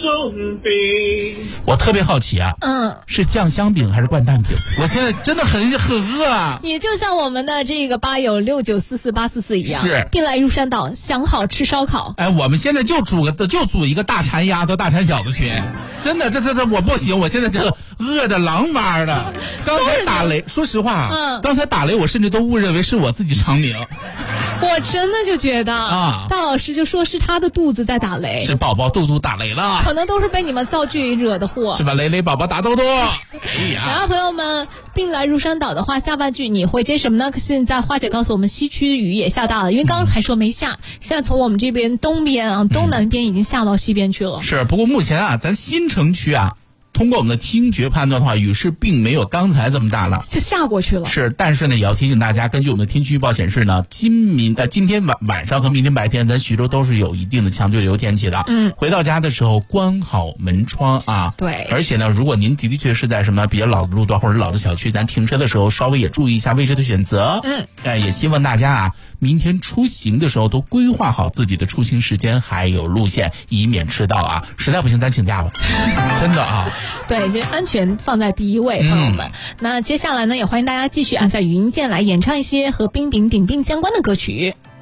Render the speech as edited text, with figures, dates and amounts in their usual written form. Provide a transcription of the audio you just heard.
松饼。 我特别好奇啊，是酱香饼还是灌蛋饼？我现在真的很饿啊！ 也就像我们的这个吧友69448844一样， 是并来如山岛，想好吃烧烤。 哎，我们现在就组一个大馋鸭和大馋小子群，真的，这我不行，我现在这饿的狼哇的。刚才打雷，说实话，刚才打雷，我甚至都误认为是我自己长鸣。 我真的就觉得大老师就说是他的肚子在打雷， 是宝宝肚打雷了， 可能都是被你们造句惹的祸， 是吧？雷雷宝宝打豆豆。 然后朋友们，并来如山岛的话，下半句你会接什么呢？现在花姐告诉我们，西区雨也下大了，因为刚刚还说没下，现在从我们这边东边啊、东南边已经下到西边去了。 是，不过目前啊，咱新城区啊，通过我们的听觉判断的话，雨势并没有刚才这么大了， 就下过去了。 是，但是呢，也要提醒大家，根据我们的天气预报显示呢，今天晚上和明天白天，咱徐州都是有一定的强对流天气的。回到家的时候关好门窗啊。 对。 而且呢，如果您的确是在什么比较老的路段或者老的小区，咱停车的时候稍微也注意一下位置的选择。也希望大家啊，明天出行的时候都规划好自己的出行时间还有路线，以免迟到啊。实在不行咱请假吧，真的啊。 对，这安全放在第一位，朋友们。那接下来呢，也欢迎大家继续按下语音键来演唱一些和冰饼顶病相关的歌曲。